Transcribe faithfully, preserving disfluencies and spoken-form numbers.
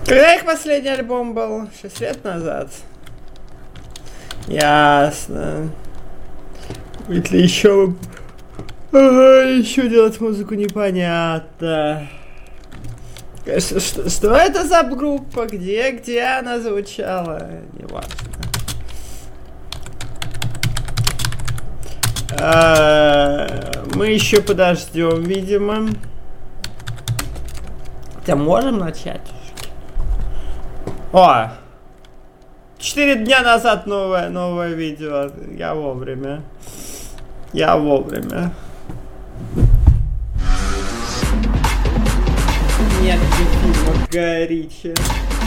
Когда их последний альбом был? Шесть лет назад. Ясно. Будет ли еще... Ага, еще делать музыку непонятно. Что, что, что это за группа? Где, где она звучала? Неважно. А, мы еще подождем, видимо. Хотя можем начать. О! Четыре дня назад новое, новое видео. Я вовремя. Я вовремя. Нет фильма Гая Ричи.